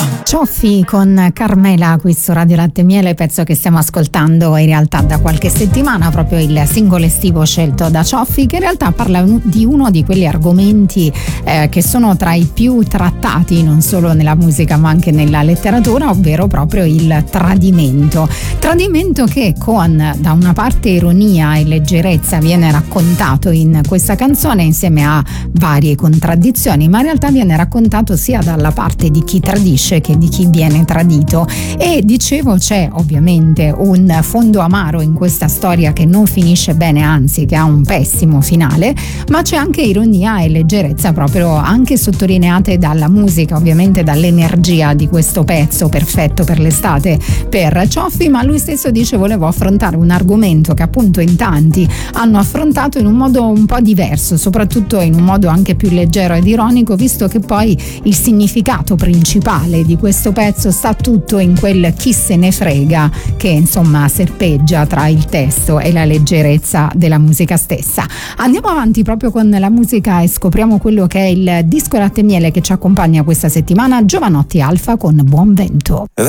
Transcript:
Cioffi con Carmela qui su Radio Latte e Miele, pezzo che stiamo ascoltando in realtà da qualche settimana, proprio il singolo estivo scelto da Cioffi, che in realtà parla di uno di quegli argomenti che sono tra i più trattati non solo nella musica ma anche nella letteratura, ovvero proprio il tradimento che con da una parte ironia e leggerezza viene raccontato in questa canzone insieme a varie contraddizioni, ma in realtà viene raccontato sia dalla parte di chi tradisce che di chi viene tradito. E dicevo, c'è ovviamente un fondo amaro in questa storia che non finisce bene, anzi che ha un pessimo finale, ma c'è anche ironia e leggerezza proprio anche sottolineate dalla musica, ovviamente dall'energia di questo pezzo perfetto per l'estate per Cioffi. Ma lui stesso dice: volevo affrontare un argomento che appunto in tanti hanno affrontato in un modo un po' diverso, soprattutto in un modo anche più leggero ed ironico, visto che poi il significato principale di questo pezzo sta tutto in quel chi se ne frega che insomma serpeggia tra il testo e la leggerezza della musica stessa. Andiamo avanti proprio con la musica e scopriamo quello che è il disco Latte e Miele che ci accompagna questa settimana, Jovanotti Alfa con Buon Vento. Ed